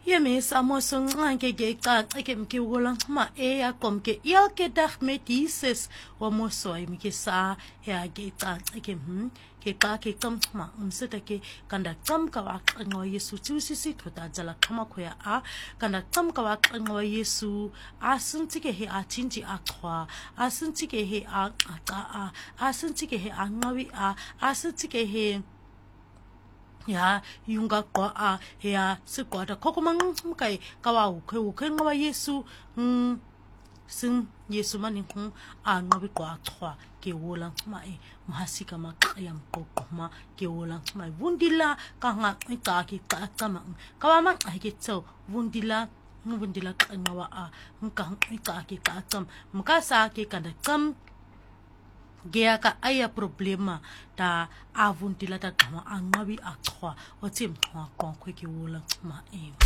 Yemes amosong anke ge ka kem ke wolang ma e ya kom ke ya ke dag met Jesus wa mosoi mi ke sa ya ge ka kem ke ka ke kam ma umseta ke kanda kam ka wa ngo Yesu tu si thota jala khama khoya a kanda kam ka wa ngo Yesu a sunti ke he a chinji a khwa a sunti ke he a ka a sunti ke he a ngawi a sunti ke he ya yunga kwa a ya sikwata kokomang kai kawa ukhe ngawa Yesu sin Yesu mani kung a ngawi kwa thwa ke wolang mai mahasika makayam kokoma ke wolang mai wundila ka nga ka ki ka kama kawa mang ai ke tso wundila ka ngawa a ka ki ka kam mukasa ke kanda kam gea ka aya problema ta avuntila ta kama angawi akwa o tim kwa kwa ke wola ma